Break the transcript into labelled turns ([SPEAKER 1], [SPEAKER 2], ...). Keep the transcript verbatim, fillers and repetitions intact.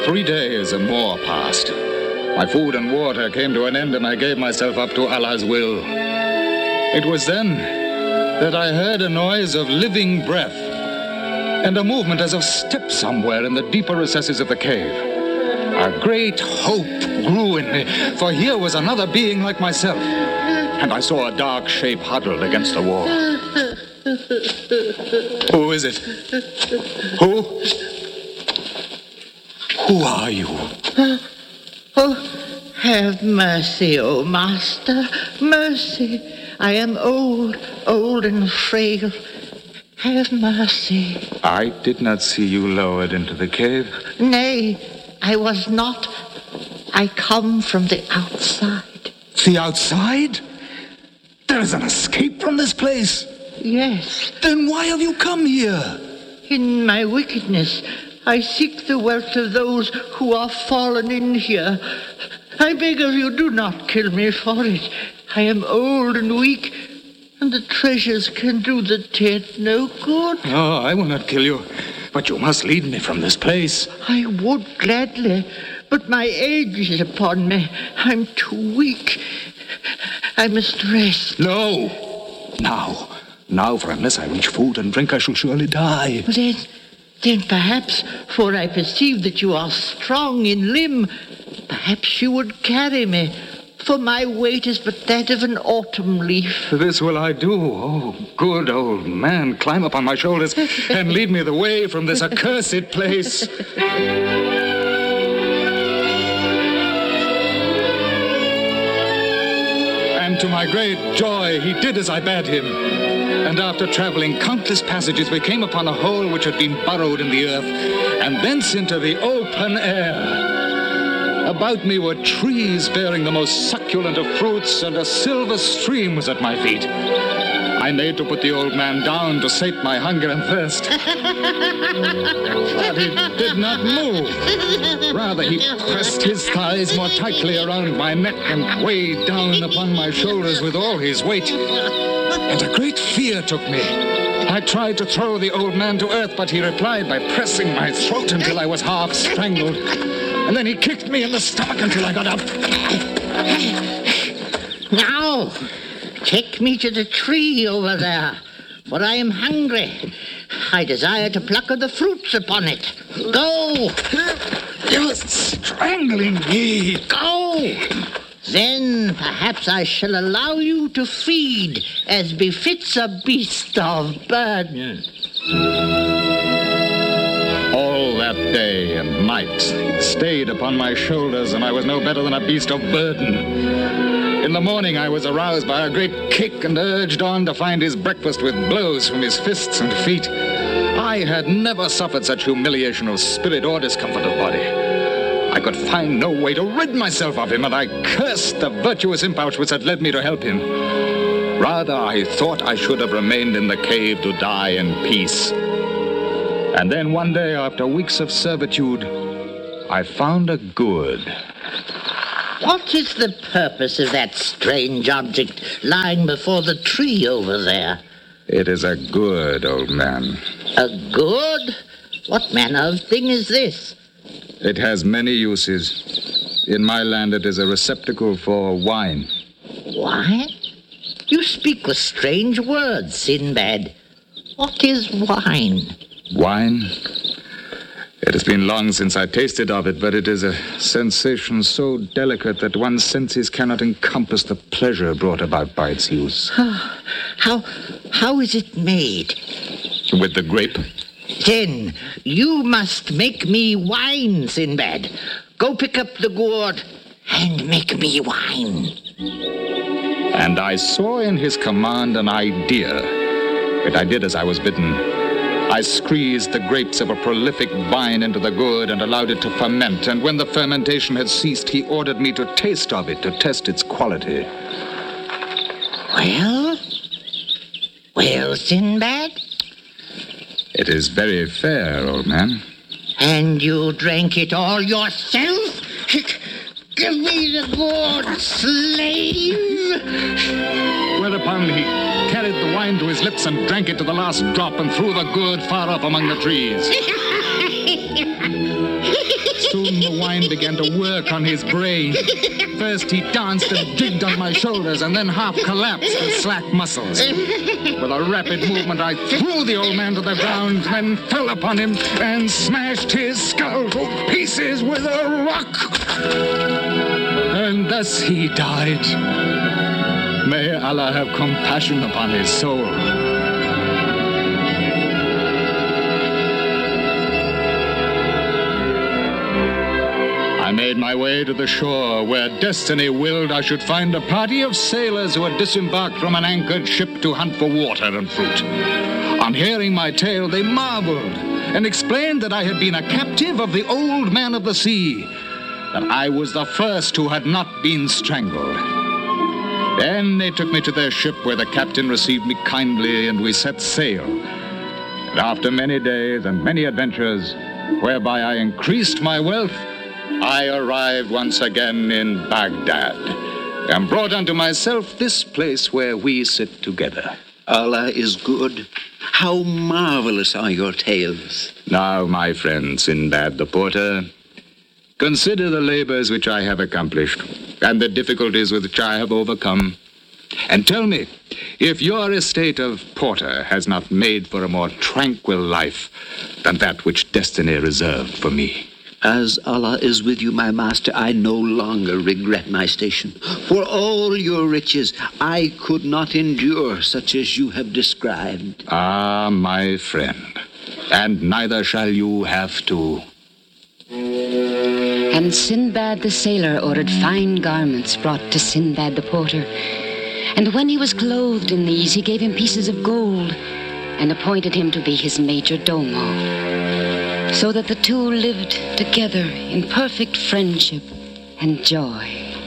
[SPEAKER 1] Three days and more passed. My food and water came to an end, and I gave myself up to Allah's will. It was then that I heard a noise of living breath and a movement as of steps somewhere in the deeper recesses of the cave. A great hope grew in me, for here was another being like myself, and I saw a dark shape huddled against the wall. Who is it? Who? Who are you?
[SPEAKER 2] Uh, oh, have mercy, O Master, mercy. I am old, old and frail. Have mercy.
[SPEAKER 1] I did not see you lowered into the cave.
[SPEAKER 2] Nay, I was not. I come from the outside.
[SPEAKER 1] The outside? There is an escape from this place.
[SPEAKER 2] Yes.
[SPEAKER 1] Then why have you come here?
[SPEAKER 2] In my wickedness, I seek the wealth of those who are fallen in here. I beg of you, do not kill me for it. I am old and weak, and the treasures can do the dead no good.
[SPEAKER 1] Oh, I will not kill you, but you must lead me from this place.
[SPEAKER 2] I would gladly, but my age is upon me. I'm too weak. I must rest.
[SPEAKER 1] No. Now. Now, for unless I reach food and drink, I shall surely die.
[SPEAKER 2] Then, then perhaps, for I perceive that you are strong in limb, perhaps you would carry me, for my weight is but that of an autumn leaf.
[SPEAKER 1] This will I do. Oh, good old man, climb upon my shoulders and lead me the way from this accursed place. And to my great joy, he did as I bade him. And after traveling countless passages, we came upon a hole which had been burrowed in the earth, and thence into the open air. About me were trees bearing the most succulent of fruits, and a silver stream was at my feet. I made to put the old man down to sate my hunger and thirst. But he did not move. Rather, he pressed his thighs more tightly around my neck and weighed down upon my shoulders with all his weight. And a great fear took me. I tried to throw the old man to earth, but he replied by pressing my throat until I was half strangled. And then he kicked me in the stomach until I got up.
[SPEAKER 2] Now, take me to the tree over there, for I am hungry. I desire to pluck of the fruits upon it. Go!
[SPEAKER 1] You're strangling me.
[SPEAKER 2] Go! Then perhaps I shall allow you to feed as befits a beast of burden.
[SPEAKER 1] All that day and night he stayed upon my shoulders, and I was no better than a beast of burden. In the morning I was aroused by a great kick and urged on to find his breakfast with blows from his fists and feet. I had never suffered such humiliation of spirit or discomfort of body. I could find no way to rid myself of him, and I cursed the virtuous impulse which had led me to help him. Rather, I thought I should have remained in the cave to die in peace. And then one day, after weeks of servitude, I found a gourd.
[SPEAKER 2] What is the purpose of that strange object lying before the tree over there?
[SPEAKER 1] It is a gourd, old man.
[SPEAKER 2] A gourd? What manner of thing is this?
[SPEAKER 1] It has many uses. In my land, it is a receptacle for wine.
[SPEAKER 2] Wine? You speak with strange words, Sinbad. What is wine?
[SPEAKER 1] Wine? It has been long since I tasted of it, but it is a sensation so delicate that one's senses cannot encompass the pleasure brought about by its use.
[SPEAKER 2] How, how is it made?
[SPEAKER 1] With the grape.
[SPEAKER 2] Then you must make me wine, Sinbad. Go pick up the gourd and make me wine.
[SPEAKER 1] And I saw in his command an idea. But I did as I was bidden. I squeezed the grapes of a prolific vine into the gourd and allowed it to ferment. And when the fermentation had ceased, he ordered me to taste of it to test its quality.
[SPEAKER 2] Well? Well, Sinbad?
[SPEAKER 1] It is very fair, old man.
[SPEAKER 2] And you drank it all yourself? Give me the gourd, slave!
[SPEAKER 1] Whereupon he carried the wine to his lips and drank it to the last drop and threw the gourd far up among the trees. soon the wine began to work on his brain. First he danced and jigged on my shoulders, and then half collapsed with slack muscles. With a rapid movement, I threw the old man to the ground, then fell upon him and smashed his skull to pieces with a rock. And thus he died. May Allah have compassion upon his soul. I made my way to the shore, where destiny willed I should find a party of sailors who had disembarked from an anchored ship to hunt for water and fruit. On hearing my tale, they marveled and explained that I had been a captive of the old man of the sea, that I was the first who had not been strangled. Then they took me to their ship, where the captain received me kindly, and we set sail. And after many days and many adventures, whereby I increased my wealth, I arrived once again in Baghdad, and brought unto myself this place where we sit together.
[SPEAKER 3] Allah is good. How marvelous are your tales.
[SPEAKER 1] Now, my friend Sinbad the porter, consider the labors which I have accomplished, and the difficulties which I have overcome, and tell me if your estate of porter has not made for a more tranquil life than that which destiny reserved for me.
[SPEAKER 3] As Allah is with you, my master, I no longer regret my station. For all your riches, I could not endure such as you have described.
[SPEAKER 1] Ah, my friend, and neither shall you have to.
[SPEAKER 4] And Sinbad the sailor ordered fine garments brought to Sinbad the porter. And when he was clothed in these, he gave him pieces of gold and appointed him to be his major domo, so that the two lived together in perfect friendship and joy.